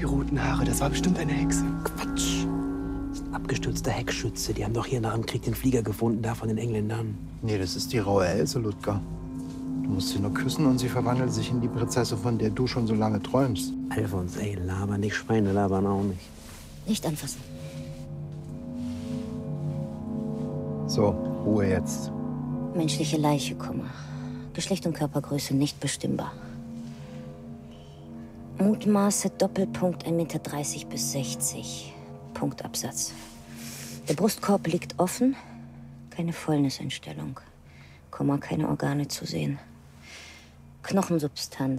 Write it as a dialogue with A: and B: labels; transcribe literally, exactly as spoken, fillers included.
A: die roten Haare, das war bestimmt eine Hexe.
B: Quatsch. Das ist ein abgestürzter Heckschütze. Die haben doch hier nach dem Krieg den Flieger gefunden, da von den Engländern.
C: Nee, das ist die raue Else, Ludger. Du musst sie nur küssen und sie verwandelt sich in die Prinzessin, von der du schon so lange träumst.
B: Alfons, ey, laber nicht, Schweine labern auch nicht.
D: Nicht anfassen.
C: So, Ruhe jetzt.
D: Menschliche Leiche, Komma. Geschlecht und Körpergröße nicht bestimmbar. Mutmaße Doppelpunkt ein Meter dreißig bis sechzig. Punktabsatz. Der Brustkorb liegt offen. Keine Fäulnisentstellung. Komma, keine Organe zu sehen. Knochensubstanz.